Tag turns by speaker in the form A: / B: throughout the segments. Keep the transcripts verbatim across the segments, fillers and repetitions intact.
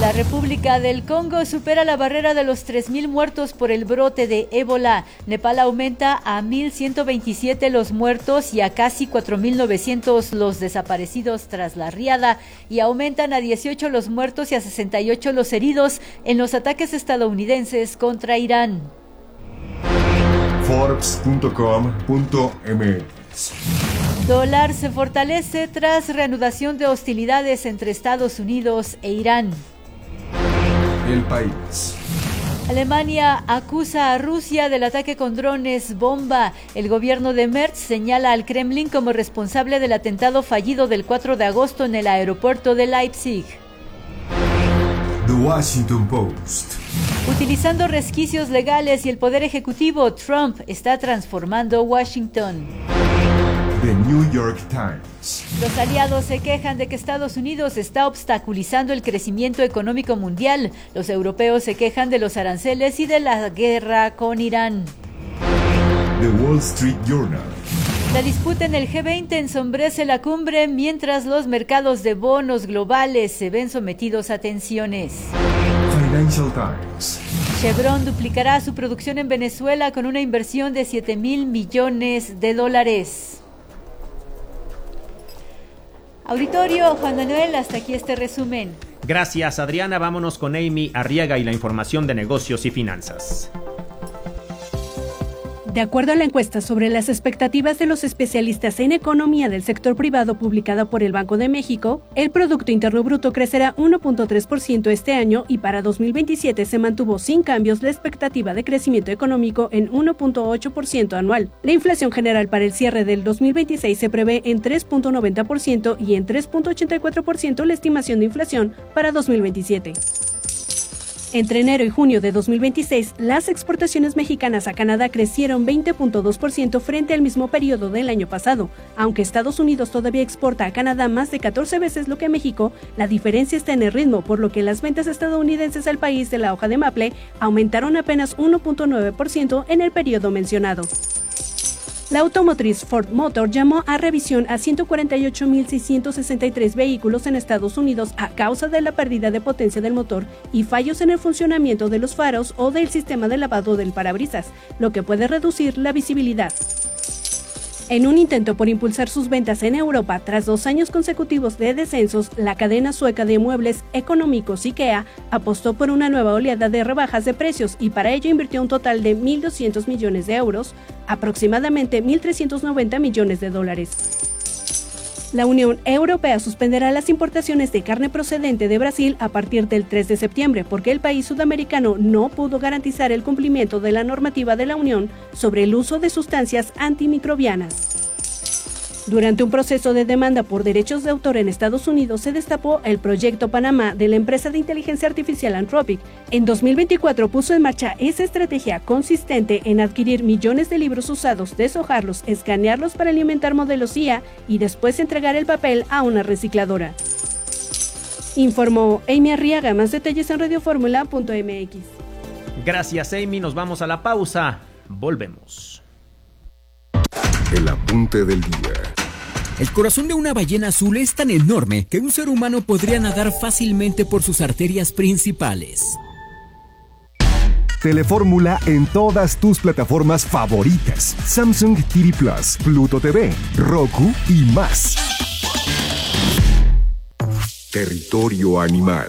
A: La República del Congo supera la barrera de los tres mil muertos por el brote de ébola. Nepal aumenta a mil ciento veintisiete los muertos y a casi cuatro mil novecientos los desaparecidos tras la riada, y aumentan a dieciocho los muertos y a sesenta y ocho los heridos en los ataques estadounidenses contra Irán.
B: Forbes punto com punto m x.
A: Dólar se fortalece tras reanudación de hostilidades entre Estados Unidos e Irán.
B: El País.
A: Alemania acusa a Rusia del ataque con drones bomba. El gobierno de Merz señala al Kremlin como responsable del atentado fallido del cuatro de agosto en el aeropuerto de Leipzig.
B: The Washington Post.
A: Utilizando resquicios legales y el poder ejecutivo, Trump está transformando Washington.
B: The New York Times.
A: Los aliados se quejan de que Estados Unidos está obstaculizando el crecimiento económico mundial. Los europeos se quejan de los aranceles y de la guerra con Irán.
B: The Wall Street Journal.
A: La disputa en el G veinte ensombrece la cumbre mientras los mercados de bonos globales se ven sometidos a tensiones.
B: Financial Times.
A: Chevron duplicará su producción en Venezuela con una inversión de siete mil millones de dólares. Auditorio, Juan Manuel, hasta aquí este resumen.
C: Gracias, Adriana. Vámonos con Amy Arriaga y la información de negocios y finanzas.
D: De acuerdo a la encuesta sobre las expectativas de los especialistas en economía del sector privado publicada por el Banco de México, el Producto Interno Bruto crecerá uno punto tres por ciento este año y para dos mil veintisiete se mantuvo sin cambios la expectativa de crecimiento económico en uno punto ocho por ciento anual. La inflación general para el cierre del dos mil veintiséis se prevé en tres punto noventa por ciento y en tres punto ochenta y cuatro por ciento la estimación de inflación para dos mil veintisiete. Entre enero y junio de dos mil veintiséis, las exportaciones mexicanas a Canadá crecieron veinte punto dos por ciento frente al mismo periodo del año pasado. Aunque Estados Unidos todavía exporta a Canadá más de catorce veces lo que México, la diferencia está en el ritmo, por lo que las ventas estadounidenses al país de la hoja de maple aumentaron apenas uno punto nueve por ciento en el periodo mencionado. La automotriz Ford Motor llamó a revisión a ciento cuarenta y ocho mil seiscientos sesenta y tres vehículos en Estados Unidos a causa de la pérdida de potencia del motor y fallos en el funcionamiento de los faros o del sistema de lavado del parabrisas, lo que puede reducir la visibilidad. En un intento por impulsar sus ventas en Europa, tras dos años consecutivos de descensos, la cadena sueca de muebles económicos IKEA apostó por una nueva oleada de rebajas de precios y para ello invirtió un total de mil doscientos millones de euros, aproximadamente mil trescientos noventa millones de dólares. La Unión Europea suspenderá las importaciones de carne procedente de Brasil a partir del tres de septiembre porque el país sudamericano no pudo garantizar el cumplimiento de la normativa de la Unión sobre el uso de sustancias antimicrobianas. Durante un proceso de demanda por derechos de autor en Estados Unidos se destapó el proyecto Panamá de la empresa de inteligencia artificial Anthropic. En dos mil veinticuatro puso en marcha esa estrategia consistente en adquirir millones de libros usados, deshojarlos, escanearlos para alimentar modelos I A y después entregar el papel a una recicladora. Informó Amy Arriaga. Más detalles en radioformula punto m x.
C: Gracias, Amy. Nos vamos a la pausa. Volvemos.
B: El apunte del día.
E: El corazón de una ballena azul es tan enorme que un ser humano podría nadar fácilmente por sus arterias principales.
B: Telefórmula en todas tus plataformas favoritas: Samsung T V Plus, Pluto T V, Roku y más. Territorio animal.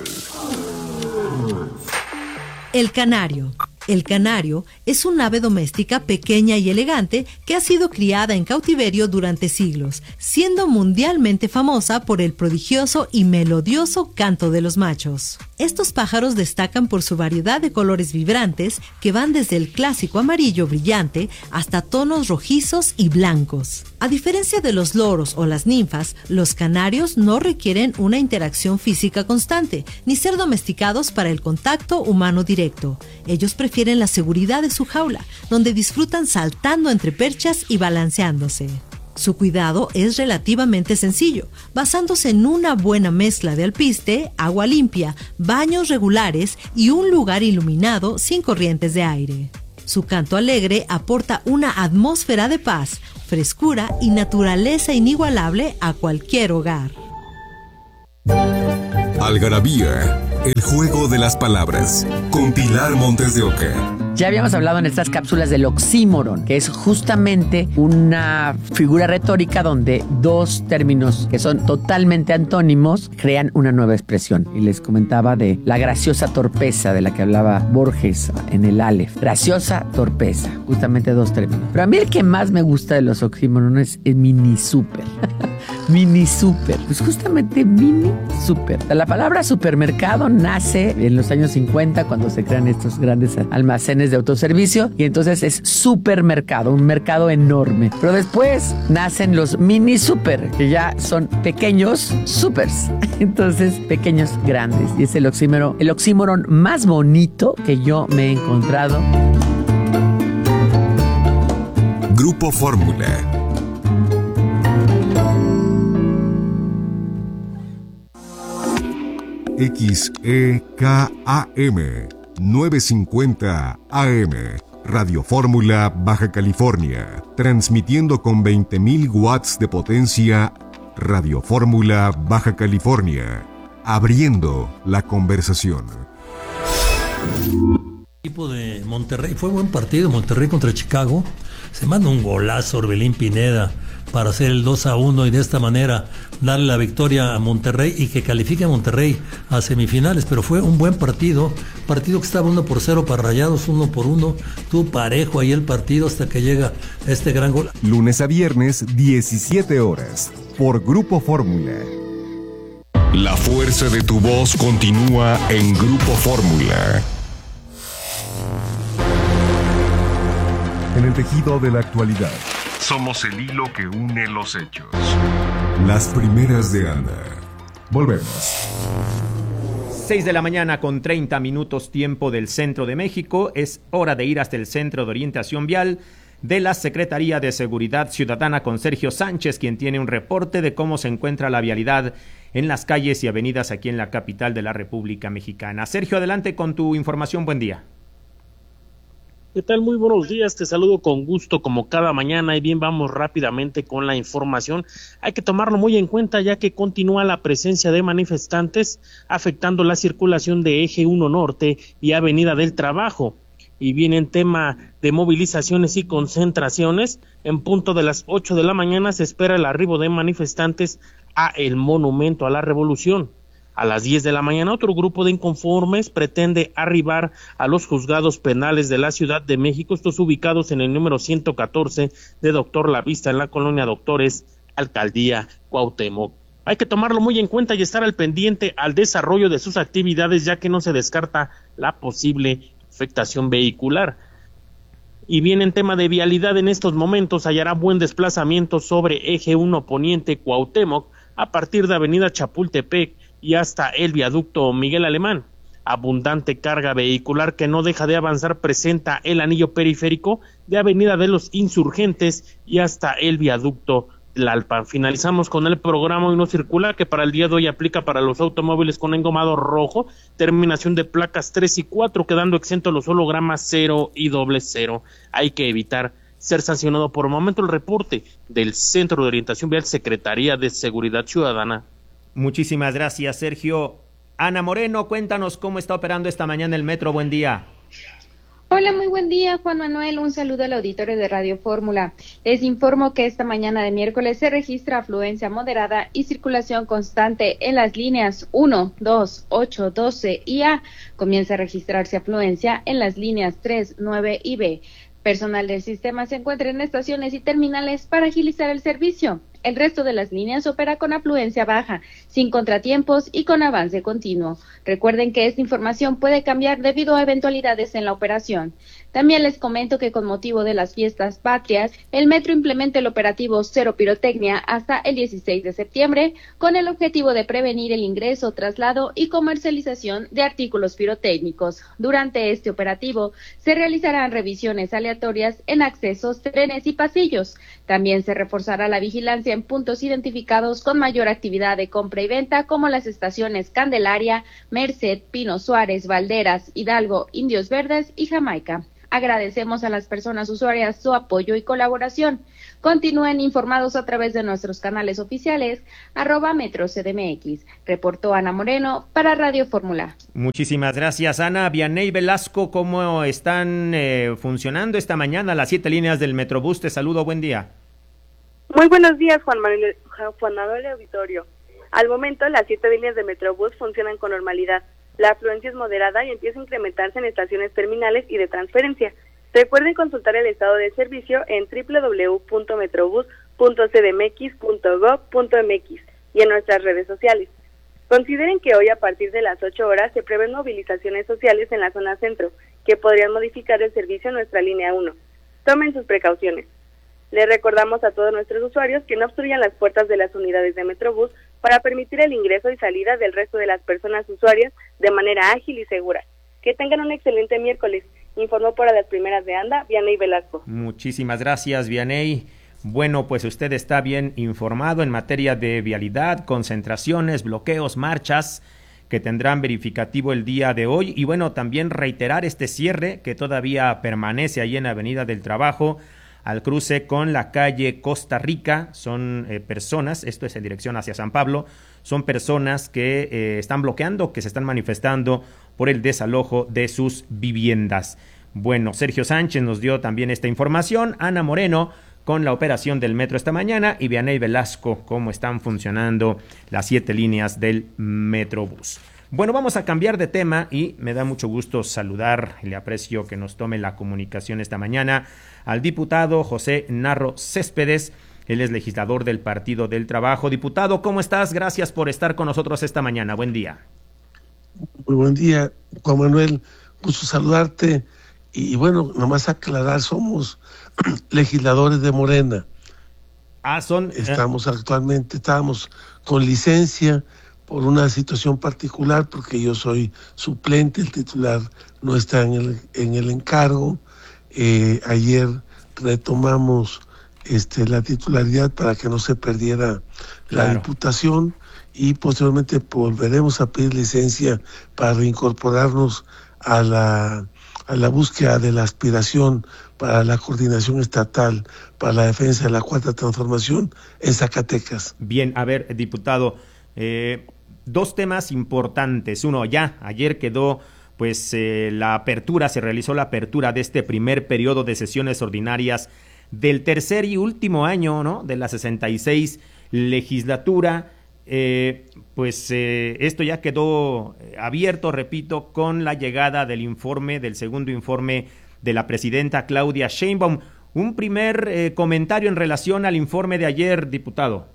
F: El canario. El canario es un ave doméstica pequeña y elegante que ha sido criada en cautiverio durante siglos, siendo mundialmente famosa por el prodigioso y melodioso canto de los machos. Estos pájaros destacan por su variedad de colores vibrantes que van desde el clásico amarillo brillante hasta tonos rojizos y blancos. A diferencia de los loros o las ninfas, los canarios no requieren una interacción física constante, ni ser domesticados para el contacto humano directo. Ellos prefieren la seguridad de su jaula, donde disfrutan saltando entre perchas y balanceándose. Su cuidado es relativamente sencillo, basándose en una buena mezcla de alpiste, agua limpia, baños regulares y un lugar iluminado sin corrientes de aire. Su canto alegre aporta una atmósfera de paz, frescura y naturaleza inigualable a cualquier hogar.
B: Algarabía. El juego de las palabras, con Pilar Montes de Oca.
G: Ya habíamos hablado en estas cápsulas del oxímoron, que es justamente una figura retórica donde dos términos que son totalmente antónimos crean una nueva expresión. Y les comentaba de la graciosa torpeza de la que hablaba Borges en el Aleph. Graciosa torpeza, justamente dos términos. Pero a mí el que más me gusta de los oxímorones es mini super. Mini super, pues justamente mini super. La palabra supermercado nace en los años cincuenta cuando se crean estos grandes almacenes de autoservicio y entonces es supermercado, un mercado enorme. Pero después nacen los mini super, que ya son pequeños supers. Entonces, pequeños grandes. Y es el oxímoron, el oxímoron más bonito que yo me he encontrado.
B: Grupo Fórmula. X E K A M novecientos cincuenta A M, Radio Fórmula, Baja California, transmitiendo con veinte mil watts de potencia. Radio Fórmula, Baja California, abriendo la conversación.
H: El equipo de Monterrey fue buen partido, Monterrey contra Chicago. Se manda un golazo Orbelín Pineda para hacer el dos a uno y de esta manera darle la victoria a Monterrey y que califique a Monterrey a semifinales. Pero fue un buen partido, partido que estaba uno por cero para Rayados, uno por uno. Tuvo parejo ahí el partido hasta que llega este gran gol.
B: Lunes a viernes, diecisiete horas, por Grupo Fórmula. La fuerza de tu voz continúa en Grupo Fórmula. En el tejido de la actualidad, somos el hilo que une los hechos. Las primeras de Ana. Volvemos.
C: seis de la mañana con treinta minutos tiempo del centro de México. Es hora de ir hasta el Centro de Orientación Vial de la Secretaría de Seguridad Ciudadana con Sergio Sánchez, quien tiene un reporte de cómo se encuentra la vialidad en las calles y avenidas aquí en la capital de la República Mexicana. Sergio, adelante con tu información. Buen día.
I: ¿Qué tal? Muy buenos días, te saludo con gusto como cada mañana y bien, vamos rápidamente con la información. Hay que tomarlo muy en cuenta ya que continúa la presencia de manifestantes afectando la circulación de Eje uno Norte y Avenida del Trabajo. Y viene en tema de movilizaciones y concentraciones, en punto de las ocho de la mañana se espera el arribo de manifestantes a el Monumento a la Revolución. A las diez de la mañana, otro grupo de inconformes pretende arribar a los juzgados penales de la Ciudad de México, estos ubicados en el número ciento catorce de Doctor La Vista, en la colonia Doctores, Alcaldía Cuauhtémoc. Hay que tomarlo muy en cuenta y estar al pendiente al desarrollo de sus actividades, ya que no se descarta la posible afectación vehicular. Y bien, en tema de vialidad, en estos momentos hallará buen desplazamiento sobre Eje uno Poniente Cuauhtémoc a partir de Avenida Chapultepec y hasta el viaducto Miguel Alemán. Abundante carga vehicular que no deja de avanzar presenta el anillo periférico de Avenida de los Insurgentes y hasta el viaducto Tlalpan. Finalizamos con el programa Hoy No Circula, que para el día de hoy aplica para los automóviles con engomado rojo, terminación de placas tres y cuatro, quedando exento los hologramas cero y doble cero. Hay que evitar ser sancionado. Por el momento, el reporte del Centro de Orientación Vial, Secretaría de Seguridad Ciudadana.
C: Muchísimas gracias, Sergio. Ana Moreno, cuéntanos cómo está operando esta mañana el metro. Buen día.
J: Hola, muy buen día, Juan Manuel. Un saludo al auditorio de Radio Fórmula. Les informo que esta mañana de miércoles se registra afluencia moderada y circulación constante en las líneas uno, dos, ocho, doce y A. Comienza a registrarse afluencia en las líneas tres, nueve y B. Personal del sistema se encuentra en estaciones y terminales para agilizar el servicio. El resto de las líneas opera con afluencia baja, sin contratiempos y con avance continuo. Recuerden que esta información puede cambiar debido a eventualidades en la operación. También les comento que con motivo de las fiestas patrias, el metro implementa el operativo Cero Pirotecnia hasta el dieciséis de septiembre, con el objetivo de prevenir el ingreso, traslado y comercialización de artículos pirotécnicos. Durante este operativo, se realizarán revisiones aleatorias en accesos, trenes y pasillos. También se reforzará la vigilancia en puntos identificados con mayor actividad de compra y venta, como las estaciones Candelaria, Merced, Pino Suárez, Valderas, Hidalgo, Indios Verdes y Jamaica. Agradecemos a las personas usuarias su apoyo y colaboración. Continúen informados a través de nuestros canales oficiales, arroba Metro C D M X. Reportó Ana Moreno para Radio Fórmula.
C: Muchísimas gracias, Ana. Vianey Velasco, ¿cómo están eh, funcionando esta mañana las siete líneas del Metrobús? Te saludo, buen día.
K: Muy buenos días, Juan Manuel, Juan Manuel Auditorio. Al momento, las siete líneas de Metrobús funcionan con normalidad. La afluencia es moderada y empieza a incrementarse en estaciones terminales y de transferencia. Recuerden consultar el estado de servicio en doble u doble u doble u punto metrobús punto c d m x punto gov punto m x y en nuestras redes sociales. Consideren que hoy a partir de las ocho horas se prevén movilizaciones sociales en la zona centro, que podrían modificar el servicio en nuestra línea uno. Tomen sus precauciones. Les recordamos a todos nuestros usuarios que no obstruyan las puertas de las unidades de Metrobús para permitir el ingreso y salida del resto de las personas usuarias de manera ágil y segura. Que tengan un excelente miércoles. Informó para las primeras de ANDA, Vianey Velasco.
C: Muchísimas gracias, Vianey. Bueno, pues usted está bien informado en materia de vialidad, concentraciones, bloqueos, marchas que tendrán verificativo el día de hoy. Y bueno, también reiterar este cierre que todavía permanece ahí en Avenida del Trabajo, al cruce con la calle Costa Rica. Son eh, personas, esto es en dirección hacia San Pablo, son personas que eh, están bloqueando, que se están manifestando por el desalojo de sus viviendas. Bueno, Sergio Sánchez nos dio también esta información, Ana Moreno con la operación del metro esta mañana y Vianey Velasco cómo están funcionando las siete líneas del Metrobús. Bueno, vamos a cambiar de tema y me da mucho gusto saludar, y le aprecio que nos tome la comunicación esta mañana, al diputado José Narro Céspedes. Él es legislador del Partido del Trabajo. Diputado, ¿cómo estás? Gracias por estar con nosotros esta mañana. Buen día.
L: Muy buen día, Juan Manuel. Gusto saludarte. Y bueno, nomás aclarar, somos legisladores de Morena.
C: Ah, son...
L: Estamos actualmente, estábamos con licencia por una situación particular, porque yo soy suplente, el titular no está en el, en el encargo. Eh, ayer retomamos este, la titularidad para que no se perdiera la claro. diputación, y posteriormente volveremos a pedir licencia para reincorporarnos a la, a la búsqueda de la aspiración para la coordinación estatal para la defensa de la Cuarta Transformación en Zacatecas.
C: Bien, a ver, diputado, eh, dos temas importantes. Uno, ya ayer quedó pues eh, la apertura, se realizó la apertura de este primer periodo de sesiones ordinarias del tercer y último año, ¿no?, de la sesenta y seis legislatura. Eh, pues eh, esto ya quedó abierto, repito, con la llegada del informe, del segundo informe de la presidenta Claudia Sheinbaum. Un primer eh, comentario en relación al informe de ayer, diputado.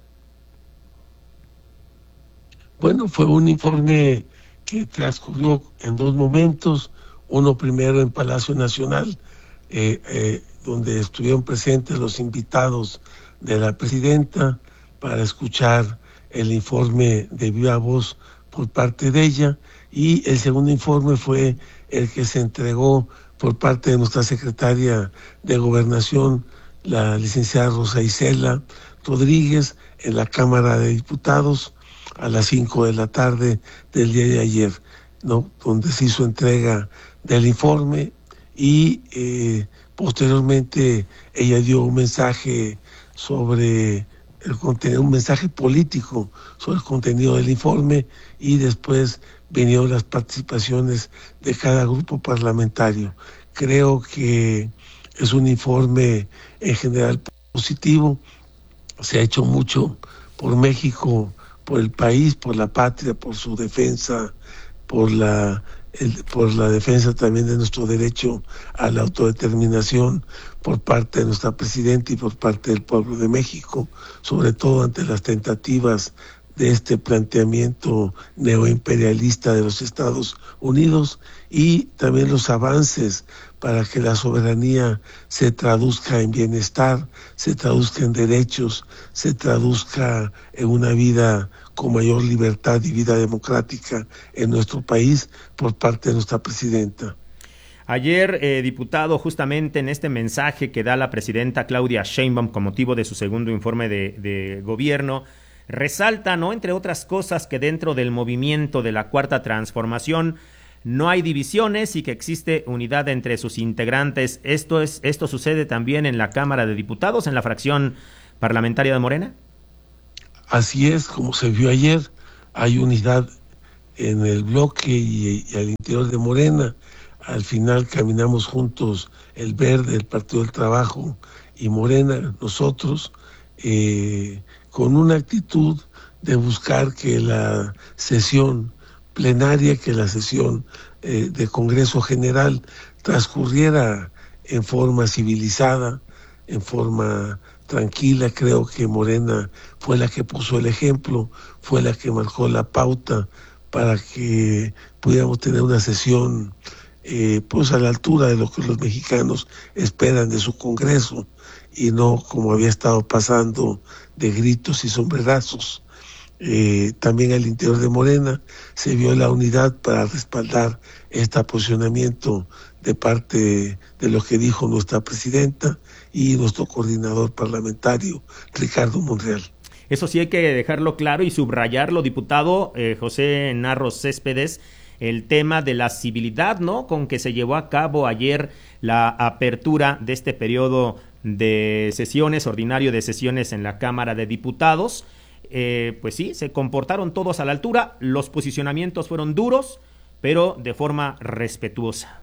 L: Bueno, fue un informe que transcurrió en dos momentos. Uno primero en Palacio Nacional, eh, eh, donde estuvieron presentes los invitados de la presidenta para escuchar el informe de viva voz por parte de ella, y el segundo informe fue el que se entregó por parte de nuestra secretaria de Gobernación, la licenciada Rosa Isela Rodríguez, en la Cámara de Diputados a las cinco de la tarde del día de ayer, ¿no?, donde se hizo entrega del informe, y eh, posteriormente ella dio un mensaje sobre el contenido, un mensaje político sobre el contenido del informe, y después vinieron las participaciones de cada grupo parlamentario. Creo que es un informe en general positivo. Se ha hecho mucho por México, por el país, por la patria, por su defensa, por la el, por la defensa también de nuestro derecho a la autodeterminación por parte de nuestra presidenta y por parte del pueblo de México, sobre todo ante las tentativas de este planteamiento neoimperialista de los Estados Unidos, y también los avances para que la soberanía se traduzca en bienestar, se traduzca en derechos, se traduzca en una vida con mayor libertad y vida democrática en nuestro país por parte de nuestra presidenta.
C: Ayer, eh, diputado, justamente en este mensaje que da la presidenta Claudia Sheinbaum con motivo de su segundo informe de, de gobierno, resalta, ¿no?, entre otras cosas, que dentro del movimiento de la Cuarta Transformación, no hay divisiones y que existe unidad entre sus integrantes. ¿Esto es, esto sucede también en la Cámara de Diputados, en la fracción parlamentaria de Morena?
L: Así es, como se vio ayer, hay unidad en el bloque y, y al interior de Morena. Al final caminamos juntos el Verde, el Partido del Trabajo y Morena, nosotros, eh, con una actitud de buscar que la sesión plenaria, que la sesión eh, de Congreso General transcurriera en forma civilizada, en forma tranquila. Creo que Morena fue la que puso el ejemplo, fue la que marcó la pauta para que pudiéramos tener una sesión eh, pues a la altura de lo que los mexicanos esperan de su Congreso, y no como había estado pasando de gritos y sombrerazos. Eh, también al interior de Morena se vio la unidad para respaldar este posicionamiento de parte de lo que dijo nuestra presidenta y nuestro coordinador parlamentario, Ricardo Monreal.
C: Eso sí hay que dejarlo claro y subrayarlo, diputado eh, José Narro Céspedes, el tema de la civilidad, ¿no?, con que se llevó a cabo ayer la apertura de este periodo de sesiones, ordinario de sesiones en la Cámara de Diputados. Eh, pues sí, se comportaron todos a la altura, los posicionamientos fueron duros, pero de forma respetuosa.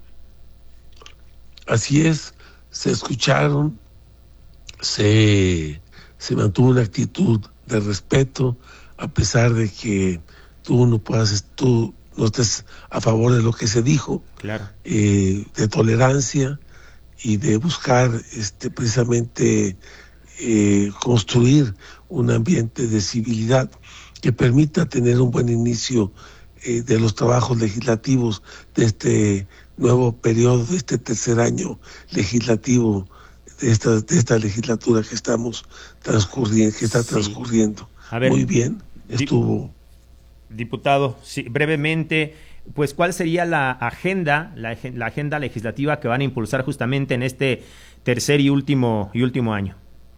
L: Así es, se escucharon, se, se mantuvo una actitud de respeto, a pesar de que tú no puedas, tú no estés a favor de lo que se dijo,
C: claro.
L: eh, de tolerancia y de buscar este precisamente eh, construir un ambiente de civilidad que permita tener un buen inicio eh, de los trabajos legislativos de este nuevo periodo, de este tercer año legislativo, de esta, de esta legislatura que estamos transcurriendo, que está sí. transcurriendo.
C: A ver,
L: muy bien, estuvo.
C: Diputado, sí, brevemente, pues ¿cuál sería la agenda, la, la agenda legislativa que van a impulsar justamente en este tercer y último y último año?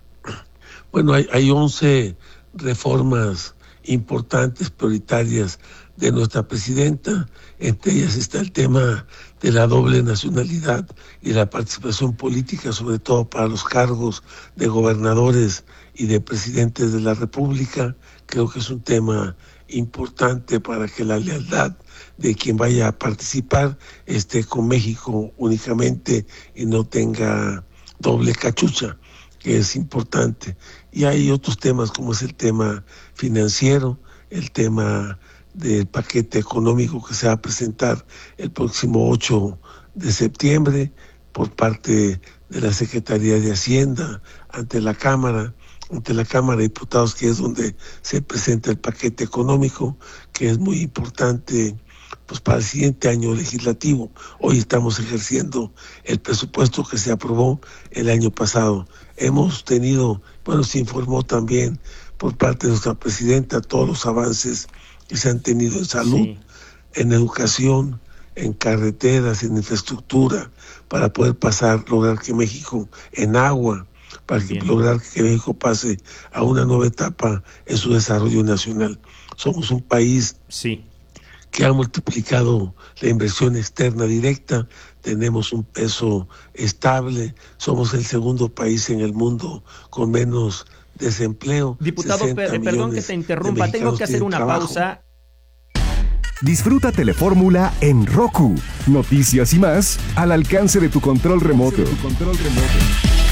L: Bueno, hay, hay once reformas importantes, prioritarias de nuestra presidenta. Entre ellas está el tema de la doble nacionalidad y la participación política, sobre todo para los cargos de gobernadores y de presidentes de la República. Creo que es un tema importante para que la lealtad de quien vaya a participar esté con México únicamente y no tenga doble cachucha, que es importante. Y hay otros temas, como es el tema financiero, el tema del paquete económico que se va a presentar el próximo ocho de septiembre por parte de la Secretaría de Hacienda ante la Cámara, ante la Cámara de Diputados, que es donde se presenta el paquete económico, que es muy importante pues para el siguiente año legislativo. Hoy estamos ejerciendo el presupuesto que se aprobó el año pasado. Hemos tenido, bueno, se informó también por parte de nuestra presidenta todos los avances que se han tenido en salud, sí. en educación, en carreteras, en infraestructura, para poder pasar, lograr que México, en agua, para que, lograr que México pase a una nueva etapa en su desarrollo nacional. Somos un país
C: sí.
L: que ha multiplicado la inversión externa directa, tenemos un peso estable, somos el segundo país en el mundo con menos desempleo.
C: Diputado, per, perdón que te interrumpa, tengo que hacer una trabajo. pausa.
B: Disfruta Telefórmula en Roku. Noticias y más al alcance de tu control remoto. Tu control remoto.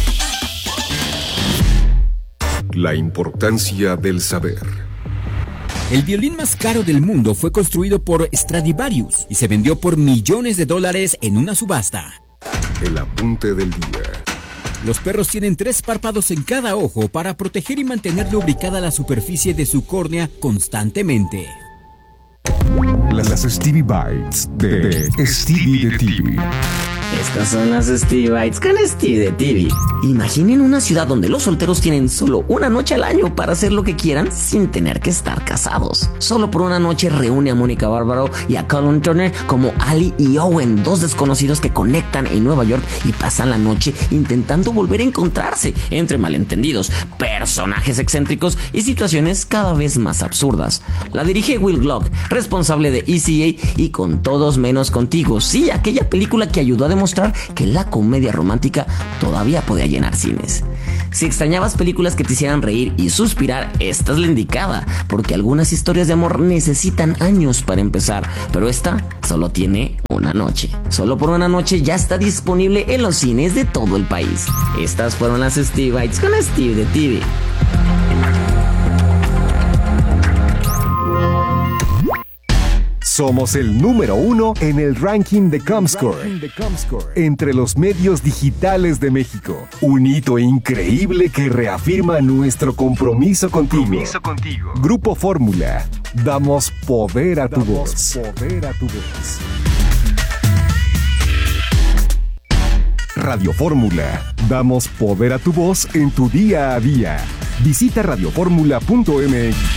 B: La importancia del saber.
E: El violín más caro del mundo fue construido por Stradivarius y se vendió por millones de dólares en una subasta.
B: El apunte del día.
E: Los perros tienen tres párpados en cada ojo para proteger y mantener lubricada la superficie de su córnea constantemente.
B: Las Stevie Bites de, de Stevie de T V.
M: Estas son las Steve Bites con Steve de T V. Imaginen una ciudad donde los solteros tienen solo una noche al año para hacer lo que quieran sin tener que estar casados. Solo por una noche reúne a Mónica Bárbaro y a Colin Turner como Ali y Owen, dos desconocidos que conectan en Nueva York y pasan la noche intentando volver a encontrarse entre malentendidos, personajes excéntricos y situaciones cada vez más absurdas. La dirige Will Glock, responsable de E C A y Con Todos Menos Contigo. Sí, aquella película que ayudó a demostrar que la comedia romántica todavía podía llenar cines. Si extrañabas películas que te hicieran reír y suspirar, esta es la indicada, porque algunas historias de amor necesitan años para empezar, pero esta solo tiene una noche. Solo por una noche ya está disponible en los cines de todo el país. Estas fueron las Steve Bites con Steve de T V.
B: Somos el número uno en el ranking de Comscore entre los medios digitales de México. Un hito increíble que reafirma nuestro compromiso contigo. Compromiso contigo. Grupo Fórmula. Damos poder a tu voz. Poder a tu voz. Radio Fórmula. Damos poder a tu voz en tu día a día. Visita radio fórmula punto m x.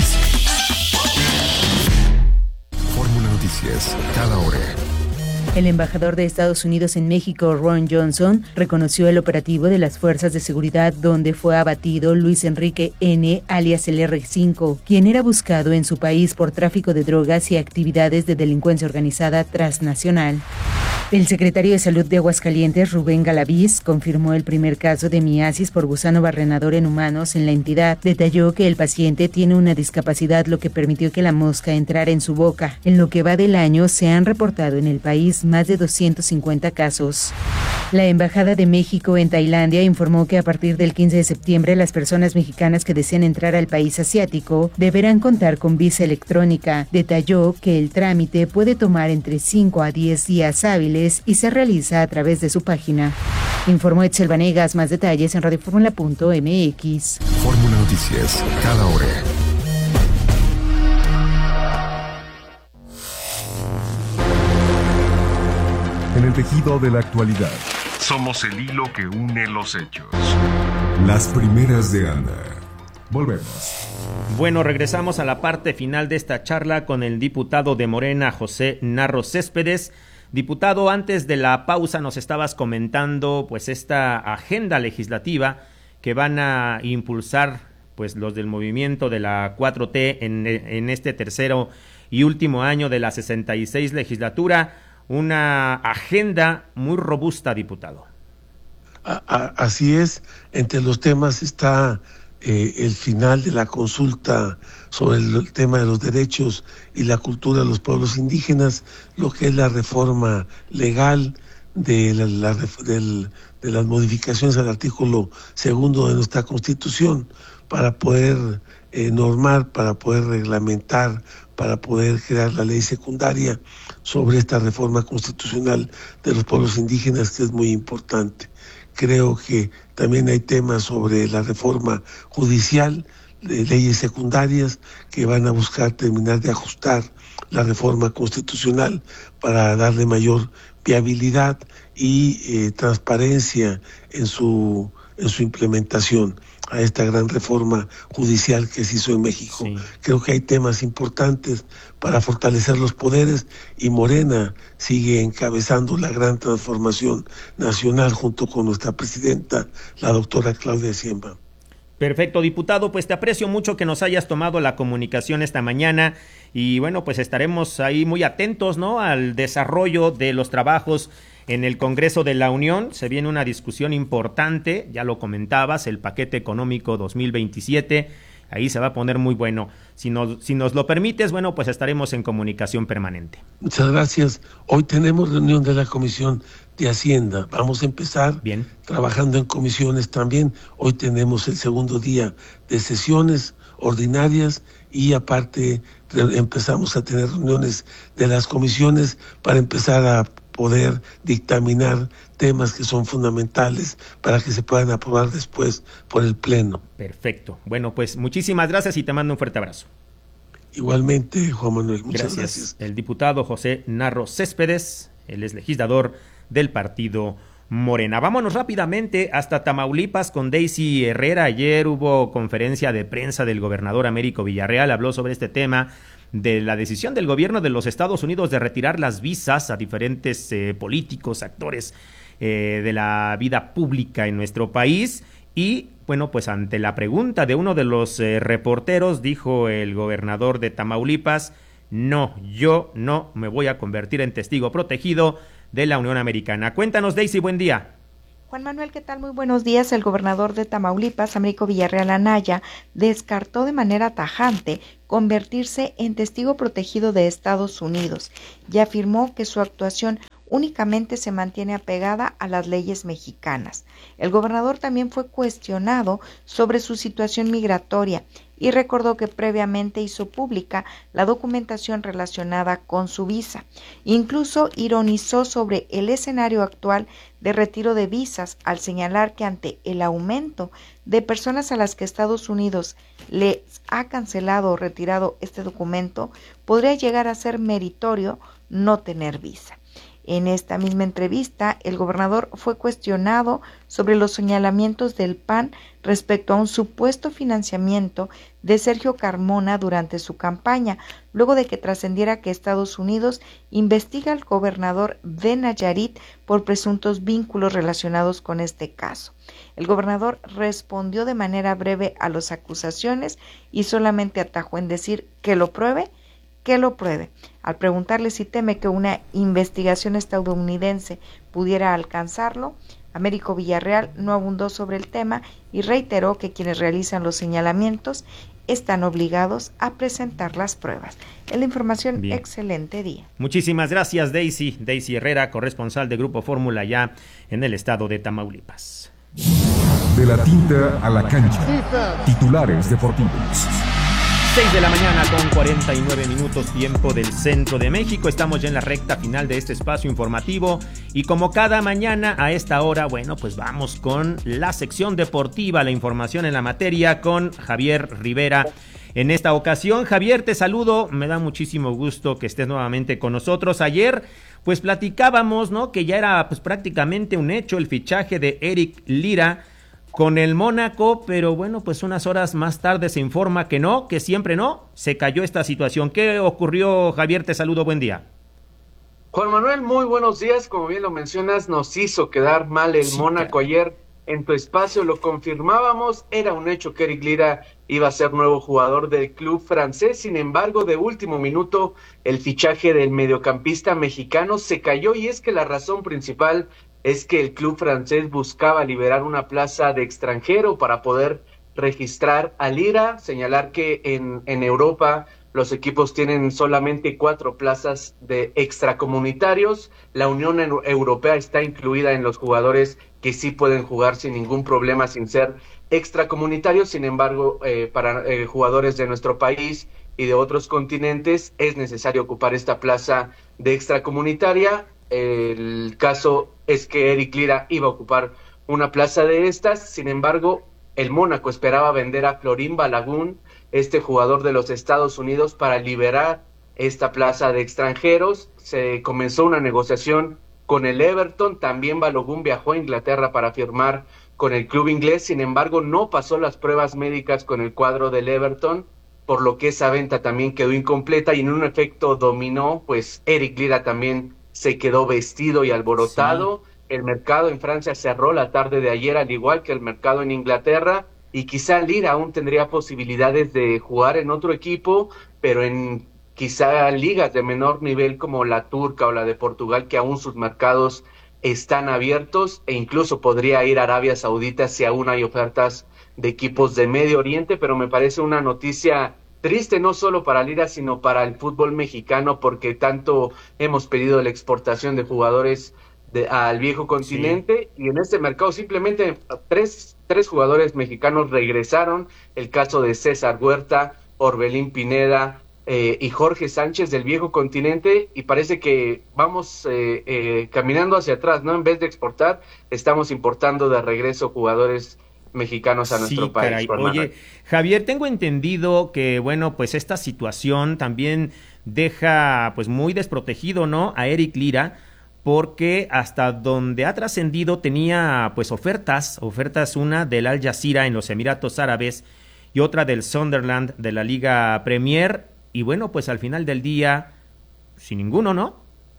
B: Noticias, cada hora.
N: El embajador de Estados Unidos en México, Ron Johnson, reconoció el operativo de las fuerzas de seguridad donde fue abatido Luis Enrique N., alias el erre cinco, quien era buscado en su país por tráfico de drogas y actividades de delincuencia organizada transnacional. El secretario de Salud de Aguascalientes, Rubén Galaviz, confirmó el primer caso de miasis por gusano barrenador en humanos en la entidad. Detalló que el paciente tiene una discapacidad, lo que permitió que la mosca entrara en su boca. En lo que va del año, se han reportado en el país más de doscientos cincuenta casos. La Embajada de México en Tailandia informó que a partir del quince de septiembre las personas mexicanas que deseen entrar al país asiático deberán contar con visa electrónica. Detalló que el trámite puede tomar entre cinco a diez días hábiles y se realiza a través de su página. Informó Etzel Vanegas. Más detalles en radio fórmula punto m x.
B: Fórmula Noticias, cada hora. En el tejido de la actualidad. Somos el hilo que une los hechos. Las primeras de Ana. Volvemos.
C: Bueno, regresamos a la parte final de esta charla con el diputado de Morena, José Narro Céspedes. Diputado, antes de la pausa nos estabas comentando pues esta agenda legislativa que van a impulsar pues los del movimiento de la cuatro T en, en este tercero y último año de la sesenta y seis legislatura. Una agenda muy robusta, diputado.
L: A, a, así es, entre los temas está eh, el final de la consulta sobre el, el tema de los derechos y la cultura de los pueblos indígenas, lo que es la reforma legal de, la, la, del, de las modificaciones al artículo segundo de nuestra Constitución para poder eh, normar, para poder reglamentar, para poder crear la ley secundaria sobre esta reforma constitucional de los pueblos indígenas, que es muy importante. Creo que también hay temas sobre la reforma judicial, de leyes secundarias que van a buscar terminar de ajustar la reforma constitucional para darle mayor viabilidad y eh, transparencia en su, en su implementación a esta gran reforma judicial que se hizo en México. Sí. Creo que hay temas importantes para fortalecer los poderes y Morena sigue encabezando la gran transformación nacional junto con nuestra presidenta, la doctora Claudia Sheinbaum.
C: Perfecto, diputado, pues te aprecio mucho que nos hayas tomado la comunicación esta mañana y bueno, pues estaremos ahí muy atentos, ¿no?, al desarrollo de los trabajos en el Congreso de la Unión. Se viene una discusión importante, ya lo comentabas, el paquete económico dos mil veintisiete, ahí se va a poner muy bueno. Si nos, si nos lo permites, bueno, pues estaremos en comunicación permanente.
L: Muchas gracias. Hoy tenemos reunión de la Comisión de Hacienda. Vamos a empezar
C: Bien.
L: trabajando en comisiones también. Hoy tenemos el segundo día de sesiones ordinarias y aparte empezamos a tener reuniones de las comisiones para empezar a poder dictaminar temas que son fundamentales para que se puedan aprobar después por el Pleno.
C: Perfecto. Bueno, pues muchísimas gracias y te mando un fuerte abrazo.
L: Igualmente, Juan Manuel, muchas
C: gracias.
L: gracias.
C: El diputado José Narro Céspedes, él es legislador del partido Morena. Vámonos rápidamente hasta Tamaulipas con Daisy Herrera. Ayer hubo conferencia de prensa del gobernador Américo Villarreal, habló sobre este tema de la decisión del gobierno de los Estados Unidos de retirar las visas a diferentes eh, políticos, actores eh, de la vida pública en nuestro país. Y bueno, pues ante la pregunta de uno de los eh, reporteros, dijo el gobernador de Tamaulipas: no, yo no me voy a convertir en testigo protegido de la Unión Americana. Cuéntanos, Daisy, buen día.
O: Juan Manuel, ¿qué tal? Muy buenos días. El gobernador de Tamaulipas, Américo Villarreal Anaya, descartó de manera tajante convertirse en testigo protegido de Estados Unidos y afirmó que su actuación únicamente se mantiene apegada a las leyes mexicanas. El gobernador también fue cuestionado sobre su situación migratoria y recordó que previamente hizo pública la documentación relacionada con su visa. Incluso ironizó sobre el escenario actual de retiro de visas al señalar que ante el aumento de personas a las que Estados Unidos les ha cancelado o retirado este documento, podría llegar a ser meritorio no tener visa. En esta misma entrevista, el gobernador fue cuestionado sobre los señalamientos del P A N respecto a un supuesto financiamiento de Sergio Carmona durante su campaña, luego de que trascendiera que Estados Unidos investiga al gobernador de Nayarit por presuntos vínculos relacionados con este caso. El gobernador respondió de manera breve a las acusaciones y solamente atajó en decir que lo pruebe, que lo pruebe. Al preguntarle si teme que una investigación estadounidense pudiera alcanzarlo, Américo Villarreal no abundó sobre el tema y reiteró que quienes realizan los señalamientos están obligados a presentar las pruebas. Es la información. Bien. Excelente día.
C: Muchísimas gracias, Daisy. Daisy Herrera, corresponsal de Grupo Fórmula ya en el estado de Tamaulipas.
B: De la tinta a la cancha. Titulares deportivos.
C: seis de la mañana con cuarenta y nueve minutos, tiempo del centro de México. Estamos ya en la recta final de este espacio informativo y como cada mañana a esta hora, bueno, pues vamos con la sección deportiva, la información en la materia con Javier Rivera. En esta ocasión, Javier, te saludo, me da muchísimo gusto que estés nuevamente con nosotros. Ayer, pues platicábamos, ¿no?, que ya era pues prácticamente un hecho el fichaje de Eric Lira con el Mónaco, pero bueno, pues unas horas más tarde se informa que no, que siempre no, se cayó esta situación. ¿Qué ocurrió, Javier? Te saludo, buen día.
P: Juan Manuel, muy buenos días. Como bien lo mencionas, nos hizo quedar mal el sí, Mónaco cara. Ayer en tu espacio, lo confirmábamos, era un hecho que Eric Lira iba a ser nuevo jugador del club francés. Sin embargo, de último minuto, el fichaje del mediocampista mexicano se cayó y es que la razón principal es que el club francés buscaba liberar una plaza de extranjero para poder registrar a Lira, señalar que en, en Europa los equipos tienen solamente cuatro plazas de extracomunitarios, la Unión Europea está incluida en los jugadores que sí pueden jugar sin ningún problema sin ser extracomunitarios, sin embargo, eh, para eh, jugadores de nuestro país y de otros continentes es necesario ocupar esta plaza de extracomunitaria. El caso es que Eric Lira iba a ocupar una plaza de estas, sin embargo, el Mónaco esperaba vender a Florin Balogun, este jugador de los Estados Unidos, para liberar esta plaza de extranjeros. Se comenzó una negociación con el Everton, también Balogun viajó a Inglaterra para firmar con el club inglés, sin embargo, no pasó las pruebas médicas con el cuadro del Everton, por lo que esa venta también quedó incompleta y en un efecto dominó, pues Eric Lira también se quedó vestido y alborotado. Sí. El mercado en Francia cerró la tarde de ayer, al igual que el mercado en Inglaterra, y quizá Lira aún tendría posibilidades de jugar en otro equipo, pero en quizá ligas de menor nivel como la turca o la de Portugal, que aún sus mercados están abiertos, e incluso podría ir a Arabia Saudita si aún hay ofertas de equipos de Medio Oriente, pero me parece una noticia triste no solo para Lira, sino para el fútbol mexicano, porque tanto hemos pedido la exportación de jugadores de, al viejo continente, sí. Y en este mercado simplemente tres, tres jugadores mexicanos regresaron, el caso de César Huerta, Orbelín Pineda eh, y Jorge Sánchez del viejo continente, y parece que vamos eh, eh, caminando hacia atrás, ¿no? En vez de exportar, estamos importando de regreso jugadores mexicanos a nuestro sí, país.
C: Caray. Oye, Javier, tengo entendido que, bueno, pues esta situación también deja pues muy desprotegido, ¿no?, a Eric Lira, porque hasta donde ha trascendido tenía pues ofertas, ofertas una del Al Jazeera en los Emiratos Árabes y otra del Sunderland de la Liga Premier, y bueno, pues al final del día, sin ninguno, ¿no?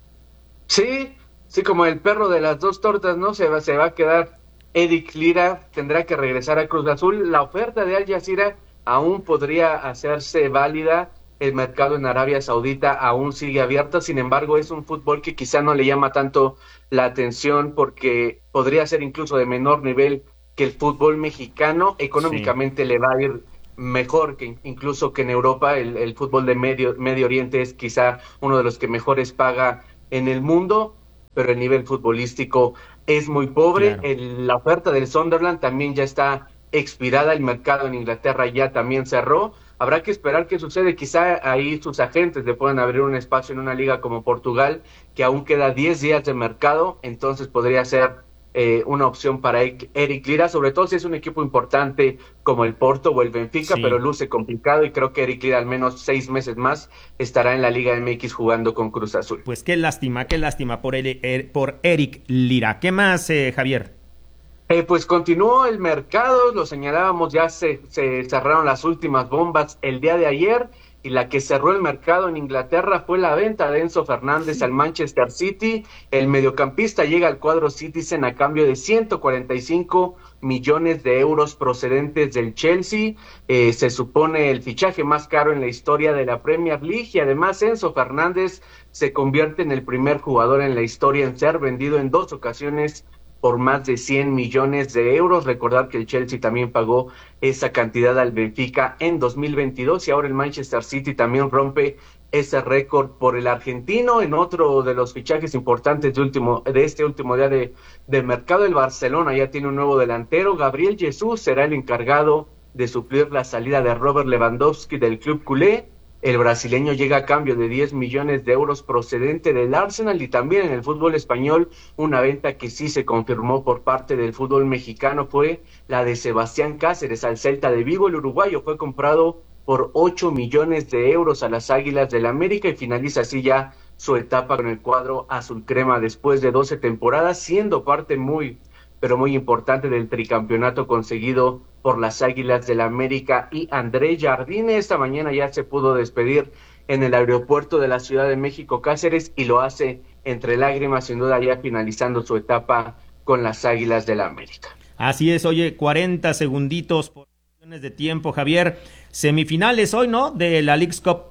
P: Sí, sí, como el perro de las dos tortas, ¿no? Se va, se va a quedar Eric Lira, tendrá que regresar a Cruz Azul. La oferta de Al Jazeera aún podría hacerse válida. El mercado en Arabia Saudita aún sigue abierto, sin embargo es un fútbol que quizá no le llama tanto la atención porque podría ser incluso de menor nivel que el fútbol mexicano. Económicamente sí. Le va a ir mejor que incluso que en Europa. El, el fútbol de Medio, Medio Oriente es quizá uno de los que mejores paga en el mundo, pero el nivel futbolístico es muy pobre. Claro. El, la oferta del Sunderland también ya está expirada, el mercado en Inglaterra ya también cerró. Habrá que esperar qué sucede, quizá ahí sus agentes le puedan abrir un espacio en una liga como Portugal, que aún queda diez días de mercado, entonces podría ser eh, una opción para Eric Lira, sobre todo si es un equipo importante como el Porto o el Benfica, sí. Pero luce complicado y creo que Eric Lira al menos seis meses más estará en la Liga M X jugando con Cruz Azul.
C: Pues qué lástima, qué lástima por, el, er, por Eric Lira. ¿Qué más, eh, Javier?
P: Eh, pues continuó el mercado, lo señalábamos, ya se, se cerraron las últimas bombas el día de ayer, y la que cerró el mercado en Inglaterra fue la venta de Enzo Fernández al Manchester City. El mediocampista llega al cuadro Citizen a cambio de ciento cuarenta y cinco millones de euros procedentes del Chelsea. Eh, se supone el fichaje más caro en la historia de la Premier League, y además Enzo Fernández se convierte en el primer jugador en la historia en ser vendido en dos ocasiones por más de cien millones de euros. Recordar que el Chelsea también pagó esa cantidad al Benfica en dos mil veintidós, y ahora el Manchester City también rompe ese récord por el argentino. En otro de los fichajes importantes de, último, de este último día de, de mercado, el Barcelona ya tiene un nuevo delantero. Gabriel Jesús será el encargado de suplir la salida de Robert Lewandowski del club culé. El brasileño llega a cambio de diez millones de euros procedente del Arsenal. Y también en el fútbol español, una venta que sí se confirmó por parte del fútbol mexicano fue la de Sebastián Cáceres al Celta de Vigo. El uruguayo fue comprado por ocho millones de euros a las Águilas del América y finaliza así ya su etapa con el cuadro azul crema después de doce temporadas, siendo parte muy, pero muy importante del tricampeonato conseguido por las Águilas del América. Y André Jardine esta mañana ya se pudo despedir en el aeropuerto de la Ciudad de México Cáceres, y lo hace entre lágrimas, sin duda, ya finalizando su etapa con las Águilas del América.
C: Así es, oye, cuarenta segunditos por cuestiones de tiempo, Javier. Semifinales hoy, ¿no?, de la Leagues Cup.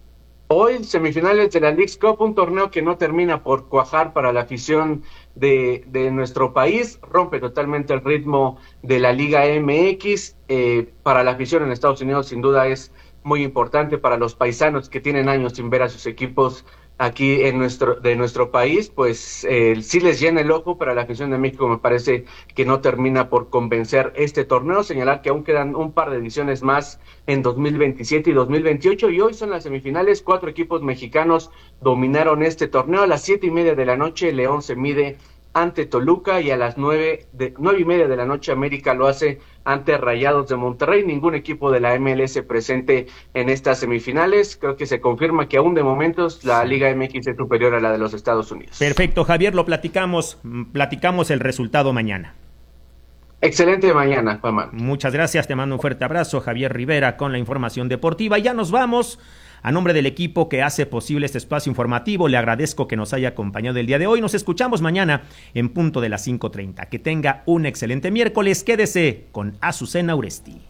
P: Hoy, semifinales de la Leagues Cup, un torneo que no termina por cuajar para la afición de, de nuestro país, rompe totalmente el ritmo de la Liga M X. Eh, para la afición en Estados Unidos, sin duda, es muy importante. Para los paisanos que tienen años sin ver a sus equipos aquí en nuestro de nuestro país, pues eh, sí les llena el ojo. Para la afición de México me parece que no termina por convencer este torneo. Señalar que aún quedan un par de ediciones más en dos mil veintisiete y dos mil veintiocho, y hoy son las semifinales. Cuatro equipos mexicanos dominaron este torneo. A las siete y media de la noche León se mide ante Toluca, y a las nueve, de, nueve y media de la noche América lo hace ante Rayados de Monterrey. Ningún equipo de la M L S presente en estas semifinales. Creo que se confirma que aún de momentos la Liga M X es superior a la de los Estados Unidos.
C: Perfecto, Javier, lo platicamos, platicamos el resultado mañana.
P: Excelente mañana, Juan.
C: Muchas gracias, te mando un fuerte abrazo, Javier Rivera, con la información deportiva. Ya nos vamos. A nombre del equipo que hace posible este espacio informativo, le agradezco que nos haya acompañado el día de hoy. Nos escuchamos mañana en punto de las cinco treinta. Que tenga un excelente miércoles. Quédese con Azucena Uresti.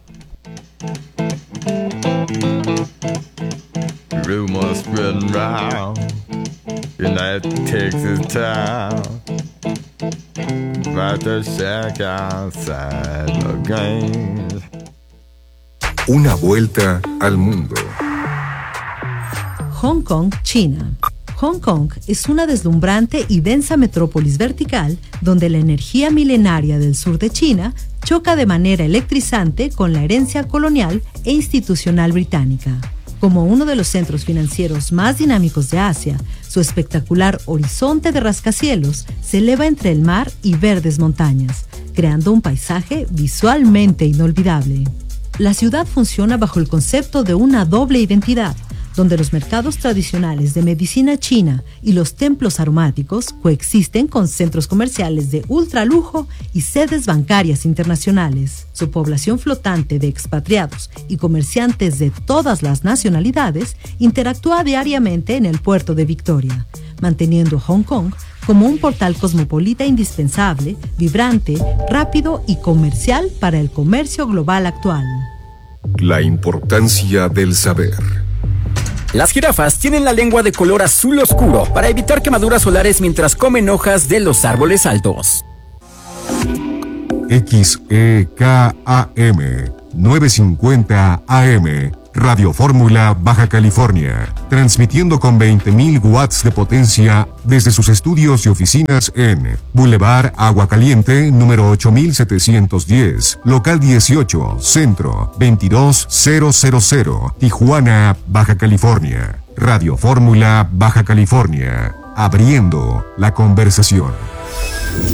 C: Rumors spreading round in that Texas town about the shack outside the game.
B: Una vuelta al mundo.
F: Hong Kong, China. Hong Kong es una deslumbrante y densa metrópolis vertical donde la energía milenaria del sur de China choca de manera electrizante con la herencia colonial e institucional británica. Como uno de los centros financieros más dinámicos de Asia, su espectacular horizonte de rascacielos se eleva entre el mar y verdes montañas, creando un paisaje visualmente inolvidable. La ciudad funciona bajo el concepto de una doble identidad, donde los mercados tradicionales de medicina china y los templos aromáticos coexisten con centros comerciales de ultralujo y sedes bancarias internacionales. Su población flotante de expatriados y comerciantes de todas las nacionalidades interactúa diariamente en el puerto de Victoria, manteniendo Hong Kong como un portal cosmopolita indispensable, vibrante, rápido y comercial para el comercio global actual.
B: La importancia del saber.
E: Las jirafas tienen la lengua de color azul oscuro para evitar quemaduras solares mientras comen hojas de los árboles altos.
B: X E K A M novecientos cincuenta A M, Radio Fórmula, Baja California, transmitiendo con veinte mil watts de potencia desde sus estudios y oficinas en Boulevard Agua Caliente, número ocho mil setecientos diez, local dieciocho, Centro, veintidós mil, Tijuana, Baja California. Radio Fórmula, Baja California, abriendo la conversación.